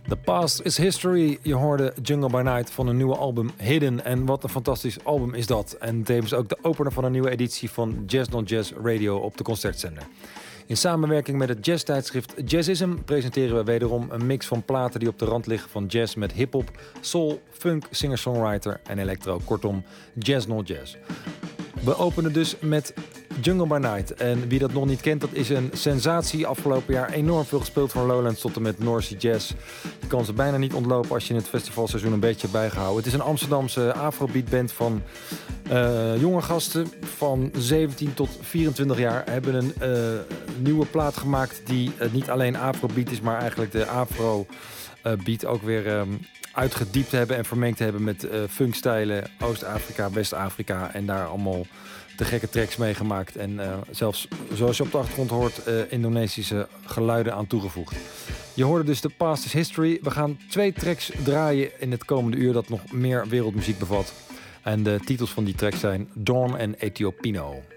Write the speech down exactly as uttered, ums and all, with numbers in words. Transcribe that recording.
The Past is History. Je hoorde Jungle by Night van een nieuwe album Hidden. En wat een fantastisch album is dat. En tevens ook de opener van een nieuwe editie van Jazz Non Jazz Radio op de Concertzender. In samenwerking met het jazztijdschrift Jazzism presenteren we wederom een mix van platen die op de rand liggen van jazz met hip-hop, soul, funk, singer-songwriter en electro. Kortom, Jazz Non Jazz. We openen dus met Jungle by Night. En wie dat nog niet kent, dat is een sensatie. Afgelopen jaar enorm veel gespeeld van Lowlands tot en met North Sea Jazz. Je kan ze bijna niet ontlopen als je in het festivalseizoen een beetje bijgehouden. Het is een Amsterdamse afrobeat band van uh, jonge gasten van zeventien tot vierentwintig jaar. Hebben een uh, nieuwe plaat gemaakt die uh, niet alleen afrobeat is, maar eigenlijk de afro uh, beat ook weer um, uitgediept hebben en vermengd hebben met uh, funkstijlen, Oost-Afrika, West-Afrika en daar allemaal de gekke tracks meegemaakt. En uh, zelfs, zoals je op de achtergrond hoort, uh, Indonesische geluiden aan toegevoegd. Je hoorde dus The Past is History. We gaan twee tracks draaien in het komende uur dat nog meer wereldmuziek bevat. En de titels van die tracks zijn Dawn en Ethiopiano.